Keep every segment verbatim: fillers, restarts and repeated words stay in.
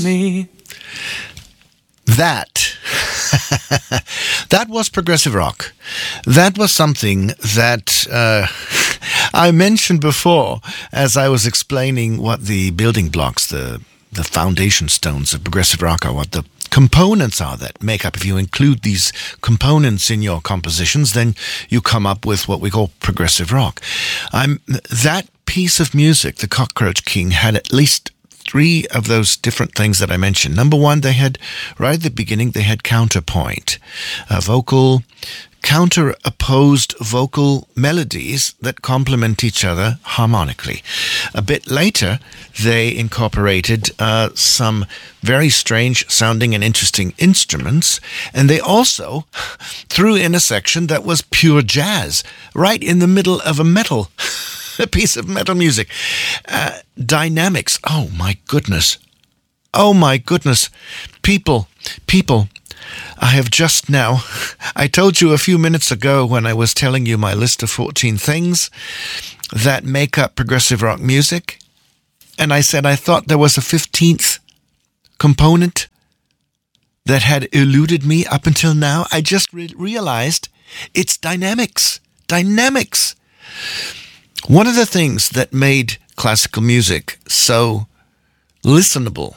Me. That, that was progressive rock. That was something that uh, I mentioned before as I was explaining what the building blocks, the the foundation stones of progressive rock are, what the components are that make up. If you include these components in your compositions, then you come up with what we call progressive rock. I'm that piece of music, the Cockroach King, had at least three of those different things that I mentioned. Number one, they had, right at the beginning, they had counterpoint, a vocal, counter-opposed vocal melodies that complement each other harmonically. A bit later, they incorporated uh, some very strange sounding and interesting instruments, and they also threw in a section that was pure jazz, right in the middle of a metal a piece of metal music. Uh, dynamics. Oh, my goodness. Oh, my goodness. People, people, I have just now, I told you a few minutes ago when I was telling you my list of fourteen things that make up progressive rock music, and I said I thought there was a fifteenth component that had eluded me up until now. I just re- realized it's dynamics. Dynamics. One of the things that made classical music so listenable,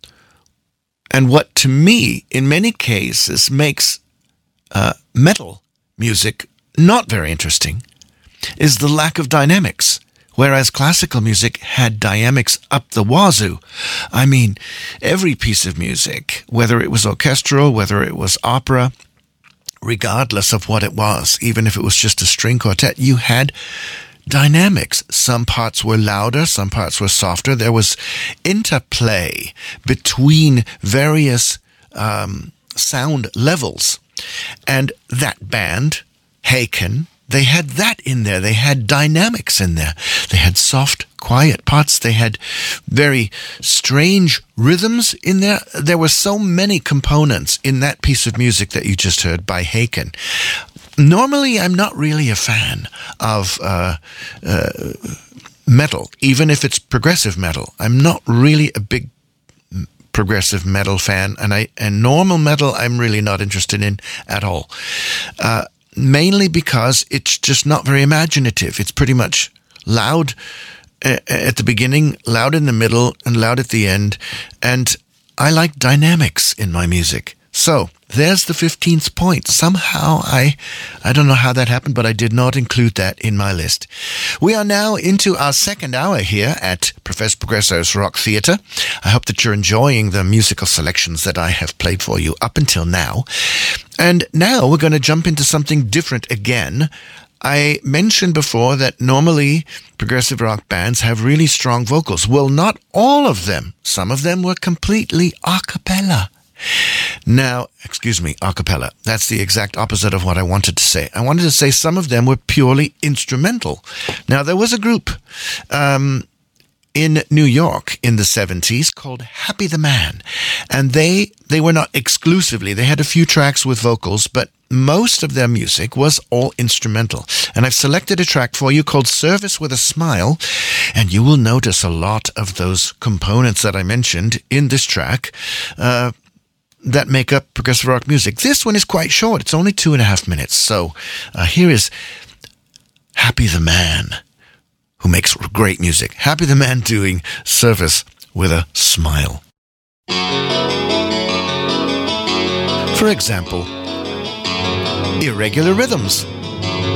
and what to me, in many cases, makes uh, metal music not very interesting, is the lack of dynamics. Whereas classical music had dynamics up the wazoo. I mean, every piece of music, whether it was orchestral, whether it was opera, regardless of what it was, even if it was just a string quartet, you had dynamics. Some parts were louder, some parts were softer. There was interplay between various um, sound levels. And that band, Haken, they had that in there. They had dynamics in there. They had soft, quiet parts. They had very strange rhythms in there. There were so many components in that piece of music that you just heard by Haken. Normally, I'm not really a fan of uh, uh, metal, even if it's progressive metal. I'm not really a big progressive metal fan, and I and normal metal I'm really not interested in at all. Uh, mainly because it's just not very imaginative. It's pretty much loud at the beginning, loud in the middle, and loud at the end. And I like dynamics in my music. So there's the fifteenth point. Somehow I, I don't know how that happened, but I did not include that in my list. We are now into our second hour here at Professor Progresso's Rock Theatre. I hope that you're enjoying the musical selections that I have played for you up until now. And now we're going to jump into something different again. I mentioned before that normally progressive rock bands have really strong vocals. Well, not all of them. Some of them were completely a cappella. Now, excuse me, a cappella. That's the exact opposite of what I wanted to say. I wanted to say some of them were purely instrumental. Now, there was a group um, in New York in the seventies called Happy the Man. And they they were not exclusively, they had a few tracks with vocals, but most of their music was all instrumental. And I've selected a track for you called Service with a Smile, and you will notice a lot of those components that I mentioned in this track uh, that make up progressive rock music. This one is quite short. It's only two and a half minutes. So uh, here is Happy the Man, who makes great music. Happy the Man doing Service with a Smile. For example, irregular rhythms.